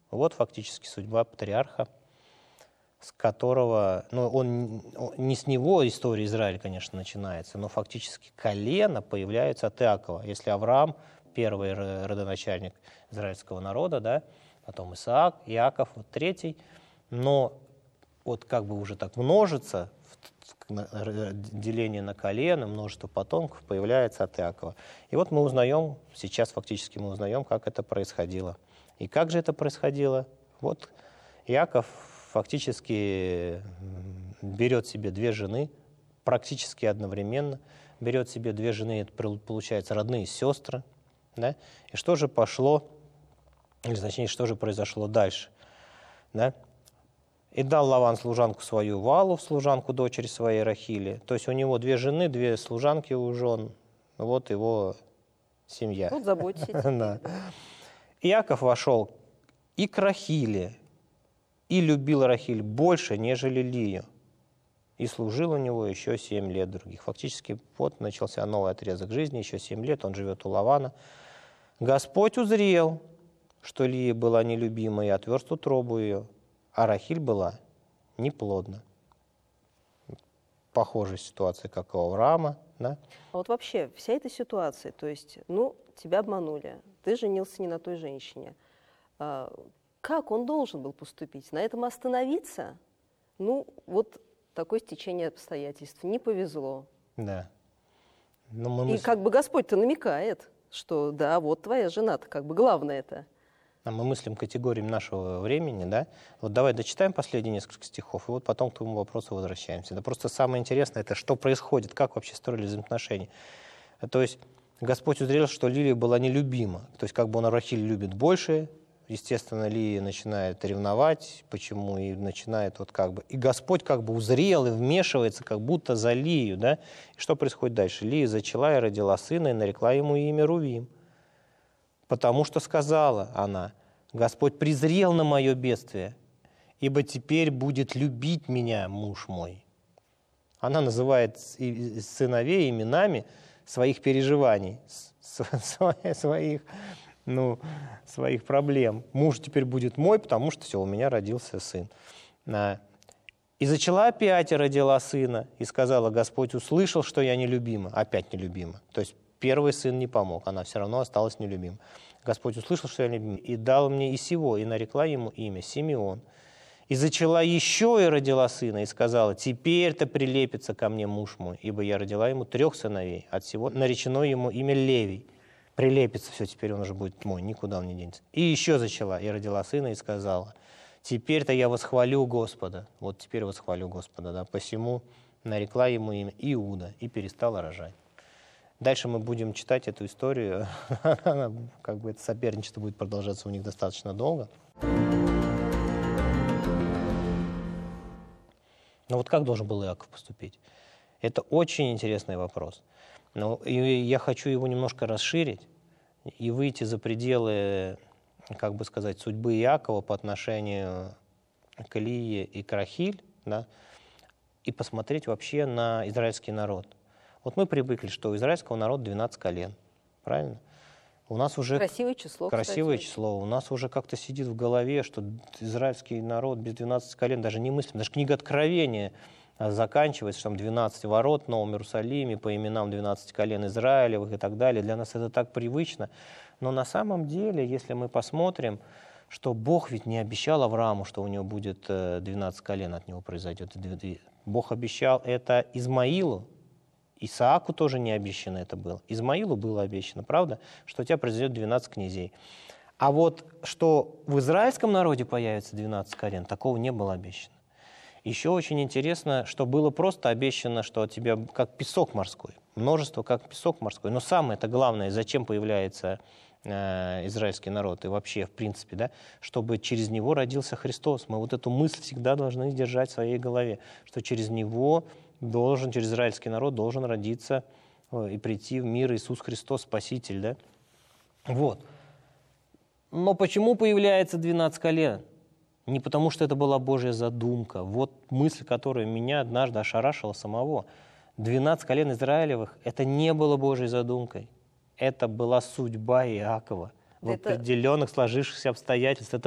Вот фактически судьба патриарха, с которого, не с него история Израиля, конечно, начинается, но фактически колено появляется от Иакова. Если Авраам, первый родоначальник израильского народа, да, потом Исаак, Иаков, вот третий, но вот как бы уже так множится, деление на колено, множество потомков появляется от Иакова. И вот мы узнаем, сейчас фактически мы узнаем, как это происходило. И как же это происходило? Вот Иаков фактически берет себе две жены, практически одновременно, берет себе две жены, это получается родные сестры, да? И что же пошло, или точнее, что же произошло дальше, да? И дал Лаван служанку свою Валу, служанку дочери своей Рахили. То есть у него две жены, две служанки у жен. Вот его семья. Вот заботьтесь. Да. Иаков вошел и к Рахиле, и любил Рахиль больше, нежели Лию. И служил у него еще 7 лет других. Фактически вот начался новый отрезок жизни, еще 7 лет он живет у Лавана. Господь узрел, что Лия была нелюбима, и отверз утробу ее, а Рахиль была неплодна. Похожая ситуация, как у Авраама. Да? А вот вообще вся эта ситуация, то есть, тебя обманули, ты женился не на той женщине. Как он должен был поступить? На этом остановиться? Вот такое стечение обстоятельств. Не повезло. Да. И как бы Господь-то намекает, что да, вот твоя жена-то как бы главное это. Мы мыслим категориями нашего времени, да? Вот давай дочитаем последние несколько стихов, и вот потом к твоему вопросу возвращаемся. Да просто самое интересное, это что происходит, как вообще строились взаимоотношения. То есть Господь узрел, что Лилия была нелюбима. То есть как бы он Рахиль любит больше, естественно, Лия начинает ревновать, почему, и начинает вот как бы... И Господь как бы узрел и вмешивается, как будто за Лию, да? И что происходит дальше? Лия зачала и родила сына, и нарекла ему имя Рувим. Потому что сказала она: «Господь презрел на мое бедствие, ибо теперь будет любить меня муж мой». Она называет сыновей именами своих переживаний, своих проблем. Муж теперь будет мой, потому что все, у меня родился сын. «И зачала опять и родила сына, и сказала: Господь услышал, что я нелюбима». Опять нелюбима. То есть первый сын не помог, она все равно осталась нелюбима. Господь услышал, что я нелюбима, и дал мне и сего, и нарекла ему имя Симеон. И зачала еще и родила сына, и сказала: теперь-то прилепится ко мне муж мой, ибо я родила ему 3 сыновей, от всего наречено ему имя Левий. Прилепится, все, теперь он уже будет мой, никуда он не денется. И еще зачала, и родила сына, и сказала: теперь-то я восхвалю Господа. Вот теперь восхвалю Господа, да, посему нарекла ему имя Иуда, и перестала рожать. Дальше мы будем читать эту историю, как бы это соперничество будет продолжаться у них достаточно долго. Но вот как должен был Иаков поступить? Это очень интересный вопрос. И я хочу его немножко расширить и выйти за пределы, как бы сказать, судьбы Иакова по отношению к Лии и к Рахиль, да, и посмотреть вообще на израильский народ. Вот мы привыкли, что у израильского народа 12 колен, правильно? У нас уже красивое число. Красивое число. У нас уже как-то сидит в голове, что израильский народ без 12 колен даже не мыслим. Даже книга Откровения заканчивается, что там 12 ворот в Новом Иерусалиме по именам 12 колен Израилевых и так далее. Для нас это так привычно. Но на самом деле, если мы посмотрим, что Бог ведь не обещал Аврааму, что у него будет 12 колен, от него произойдет. Бог обещал это Измаилу. Исааку тоже не обещано это было. Измаилу было обещано, правда, что у тебя произойдет 12 князей. А вот что в израильском народе появится 12 колен, такого не было обещано. Еще очень интересно, что было просто обещано, что от тебя как песок морской, множество как песок морской. Но самое-то главное, зачем появляется израильский народ и вообще, в принципе, да, чтобы через него родился Христос. Мы вот эту мысль всегда должны держать в своей голове, что через него через израильский народ должен родиться и прийти в мир Иисус Христос, Спаситель, да? Вот. Но почему появляется 12 колен? Не потому, что это была Божья задумка. Вот мысль, которая меня однажды ошарашила самого. 12 колен Израилевых – это не было Божьей задумкой. Это была судьба Иакова в определенных сложившихся обстоятельствах.